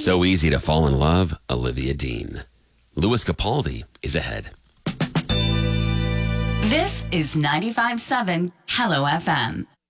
So easy to fall in love, Olivia Dean. Louis Capaldi is ahead. This is 95.7 Hello FM.